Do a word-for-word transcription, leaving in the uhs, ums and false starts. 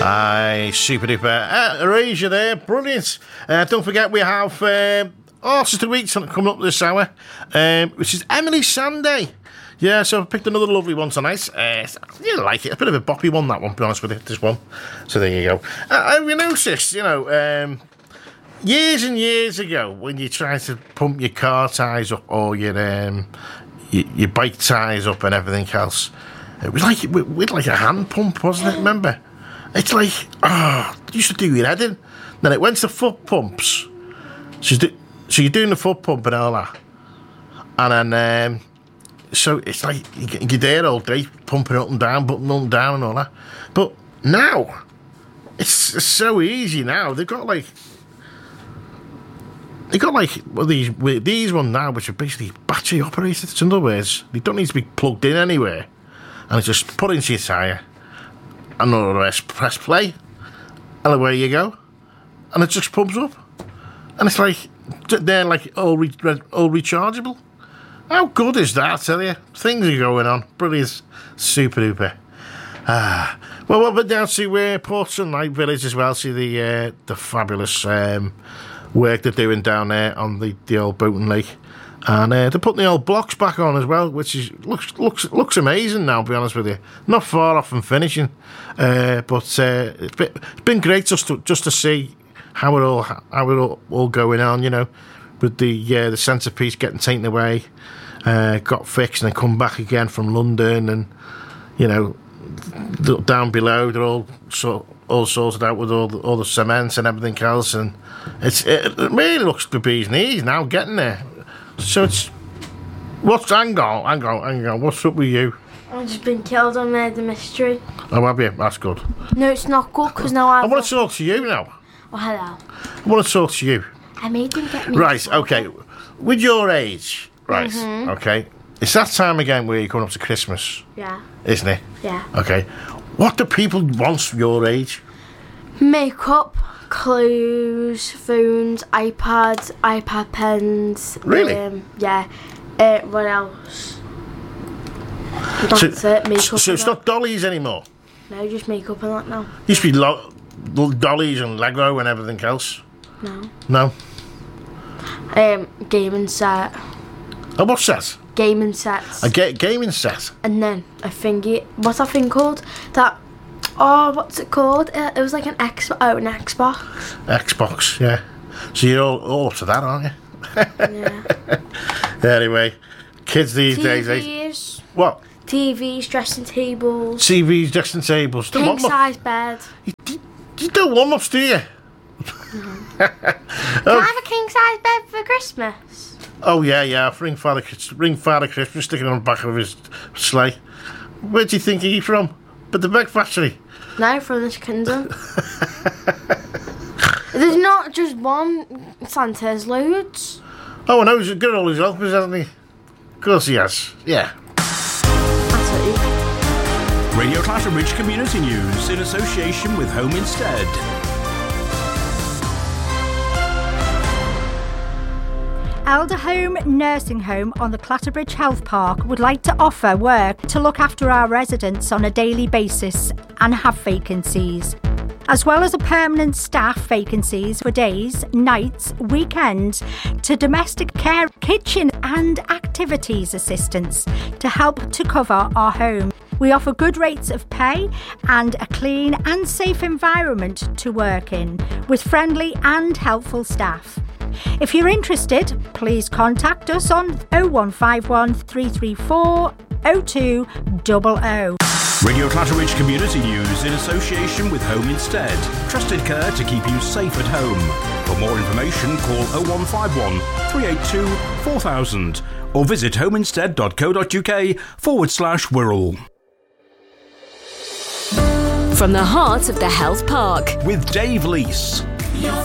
Aye, super duper. Uh, Erasure there, brilliant. Uh, don't forget we have uh, Artist of the Week coming up this hour, um, which is Emily Sunday. Yeah, so I picked another lovely one tonight. Uh, you like it, a bit of a boppy one, that one, to be honest with you, this one. So there you go. Uh, have you noticed, you know, um, years and years ago, when you try to pump your car tyres up or your, um, your, your bike tyres up and everything else, it was like, with like a hand pump, wasn't it, remember? It's like, ah, oh, you used to do your head in. Then it went to foot pumps. So, do, so you're doing the foot pump and all that. And then... Um, So it's like you're there all day, pumping up and down, putting up and down and all that. But now, it's, it's so easy now. They've got like, they've got like well, these these ones now, which are basically battery operated. So in other words, they don't need to be plugged in anywhere, and it's just put into your tyre, and all the rest, press play, and away you go, and it just pumps up, and it's like they're like all re- all rechargeable. How good is that, I tell you? Things are going on. Brilliant. Super duper. Ah. Well, we'll be down to uh, Port Sunlight Village as well. See the uh, the fabulous um, work they're doing down there on the, the old Boughton Lake. And uh, they're putting the old blocks back on as well, which is looks looks looks amazing now, to be honest with you. Not far off from finishing. Uh, but uh, it's, been, it's been great just to, just to see how it all how it all, all going on, you know, with the, uh, the centrepiece getting taken away. Uh, got fixed and then come back again from London, and you know, down below they're all sort all sorted out with all the, all the cement and everything else, and it's it really looks the bee's knees now getting there. So it's what's hang on, hang on, hang on. What's up with you? I've just been killed on Murder Mystery. Oh, have you? That's good. No, it's not good because now I've... I want to talk to you now. Oh, hello. I want to talk to you. I made him get me. Right. Okay. With your age. Right, mm-hmm. Okay. It's that time again where you're coming up to Christmas. Yeah. Isn't it? Yeah. Okay. What do people want your age? Makeup, clothes, phones, iPads, iPad pens. Really? Um, yeah. Uh, what else? That's so, it, makeup. So it's that. not dollies anymore? No, just makeup and that now. Used to be lo- dollies and Lego and everything else? No. No? Um, gaming set. Oh, what's that? Gaming sets. A ga- gaming set? And then a thingy. What's that thing called? That. Oh, what's it called? Uh, it was like an X. Oh, an Xbox. Xbox, yeah. So you're all, all up to that, aren't you? Yeah. Anyway, kids these T Vs, days. They, what? T Vs, dressing tables. T Vs, dressing tables. King size bed. You, you, you don't want much, do you? Mm-hmm. Can I have a king size bed for Christmas? Oh yeah, yeah. Ring Father, ring Father Christmas, sticking on the back of his sleigh. Where do you think he's from? But the Beg Factory. No, from this kingdom. There's not just one Santa, there's loads. Oh, I know, he's got all his helpers, hasn't he? Of course he has, yeah. That's it. Radio Clatterbridge Community News in association with Home Instead. Elder Home Nursing Home on the Clatterbridge Health Park would like to offer work to look after our residents on a daily basis and have vacancies, as well as a permanent staff vacancies for days, nights, weekends, to domestic care, kitchen and activities assistance to help to cover our home. We offer good rates of pay and a clean and safe environment to work in, with friendly and helpful staff. If you're interested, please contact us on oh one five one, three three four, oh two hundred. Radio Clatterbridge Community News in association with Home Instead. Trusted care to keep you safe at home. For more information, call oh one five one, three eight two, four thousand or visit homeinstead.co.uk forward slash Wirral. From the heart of the health park With Dave Lease.